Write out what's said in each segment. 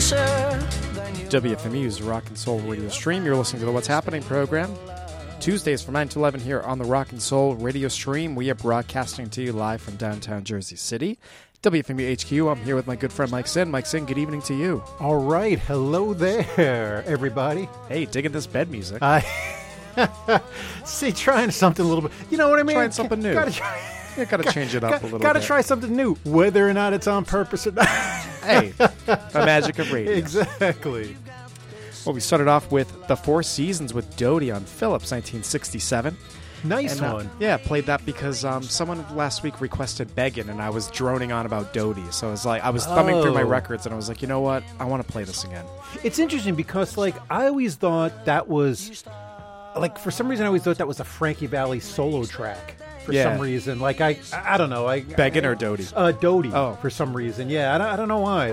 WFMU's Rock and Soul Radio Stream. You're listening to the What's Happening program. Tuesdays from 9 to 11 here on the Rock and Soul Radio Stream. We are broadcasting to you live from downtown Jersey City. WFMU HQ. I'm here with my good friend Mike Sin. Mike Sin, good evening to you. All right. Hello there, everybody. Hey, digging this bed music. See, trying something a little bit. You know what I mean? Trying something new. Gotta change it up a little bit. Gotta try something new, whether or not it's on purpose or not. Hey, the magic of radio. Exactly. Well, we started off with The Four Seasons with Doty on Phillips, 1967. Nice one. Yeah, played that because someone last week requested Beggin', and I was droning on about Doty. So I was thumbing through my records, and I was like, you know what? I want to play this again. It's interesting because, I always thought that was, for some reason, I always thought that was a Frankie Valli solo track. For some reason, I don't know. Beggin' or Doty? Doty. Oh, for some reason, yeah. I don't know why.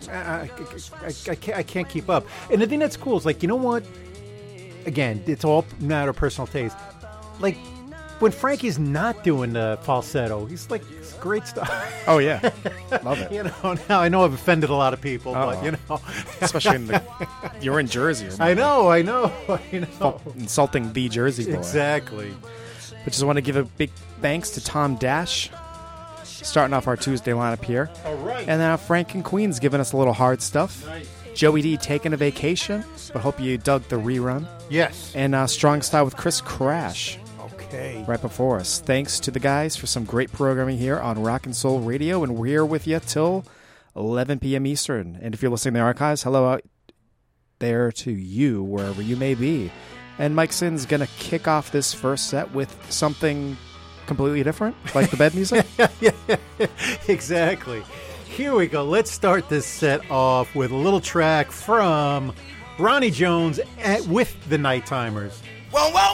I can't keep up. And the thing that's cool is, you know what? Again, it's all matter of personal taste. When Frankie's not doing the falsetto, he's it's great stuff. Oh yeah, love it. Now I know I've offended a lot of people, but especially you're in Jersey. I know. Insulting the Jersey boy. Exactly. But just want to give a big thanks to Tom Dash, starting off our Tuesday lineup here. All right. And then Frank and Queens giving us a little hard stuff. Nice. Joey D taking a vacation, but hope you dug the rerun. Yes. And Strong Style with Chris Crash. Okay. Right before us. Thanks to the guys for some great programming here on Rock and Soul Radio, and we're here with you till 11 p.m. Eastern. And if you're listening to the archives, hello out there to you, wherever you may be. And Mike Sin's going to kick off this first set with something completely different, like the bed music. Yeah, exactly. Here we go. Let's start this set off with a little track from Ronnie Jones with the Nighttimers. Whoa, whoa,